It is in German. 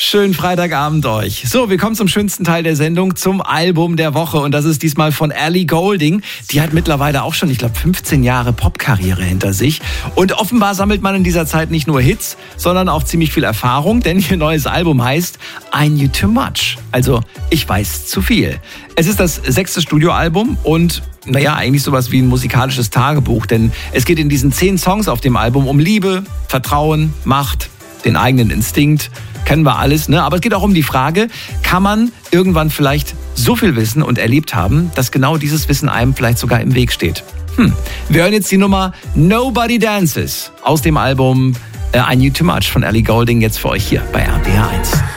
Schönen Freitagabend euch. So, wir kommen zum schönsten Teil der Sendung, zum Album der Woche. Und das ist diesmal von Ellie Goulding. Die hat mittlerweile auch schon, 15 Jahre Popkarriere hinter sich. Und offenbar sammelt man in dieser Zeit nicht nur Hits, sondern auch ziemlich viel Erfahrung. Denn ihr neues Album heißt I Knew Too Much. Also, ich weiß zu viel. Es ist das 6. Studioalbum und eigentlich sowas wie ein musikalisches Tagebuch. Denn es geht in diesen 10 Songs auf dem Album um Liebe, Vertrauen, Macht, den eigenen Instinkt. Kennen wir alles, ne? Aber es geht auch um die Frage, kann man irgendwann vielleicht so viel wissen und erlebt haben, dass genau dieses Wissen einem vielleicht sogar im Weg steht? Wir hören jetzt die Nummer Nobody Dances aus dem Album I Knew Too Much von Ellie Goulding jetzt für euch hier bei RPR 1.